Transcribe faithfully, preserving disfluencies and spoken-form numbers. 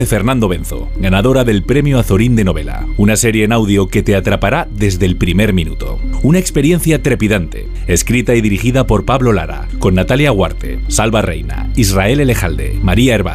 Fernando Benzo, ganadora del Premio Azorín de Novela. Una serie en audio que te atrapará desde el primer minuto. Una experiencia trepidante, escrita y dirigida por Pablo Lara, con Natalia Huarte, Salva Reina, Israel Elejalde, María Hervás.